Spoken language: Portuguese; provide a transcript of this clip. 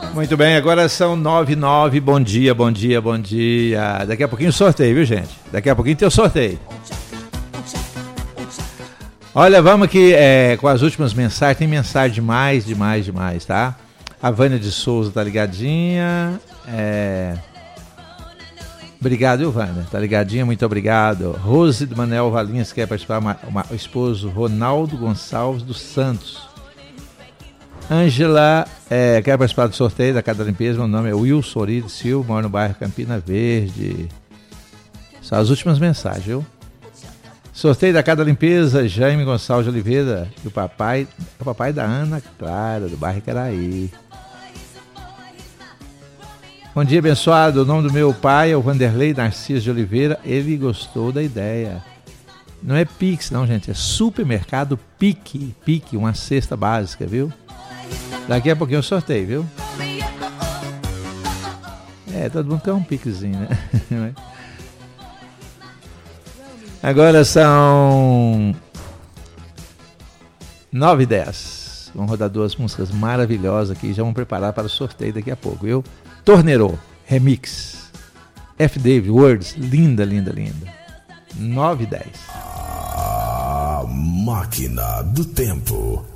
Muito bem, agora são 9h09, bom dia, bom dia, bom dia. Daqui a pouquinho sorteio, viu, gente? Daqui a pouquinho tem o sorteio. Olha, vamos aqui com as últimas mensagens. Tem mensagem demais, tá? A Vânia de Souza tá ligadinha. Obrigado, viu, Vânia? Tá ligadinha, muito obrigado. Rose do Manel Valinhas quer participar, o esposo Ronaldo Gonçalves dos Santos. Ângela quer participar do sorteio da Casa da Limpeza. Meu nome é Wilson Orides Silva, moro no bairro Campina Verde. São as últimas mensagens, viu? Sorteio da Casa da Limpeza, Jaime Gonçalves de Oliveira, e o papai da Ana Clara, do bairro Caraí. Bom dia, abençoado. O nome do meu pai é o Vanderlei Narciso de Oliveira. Ele gostou da ideia. Não é Pix, não, gente. É Supermercado Pique, uma cesta básica, viu? Daqui a pouquinho eu sorteio, viu? Todo mundo quer um Pixzinho, né? Agora são 9h10. Vamos rodar duas músicas maravilhosas aqui. Já vamos preparar para o sorteio daqui a pouco, viu? Tornerô, Remix. F. David, Words, linda. 9h10. A máquina do tempo.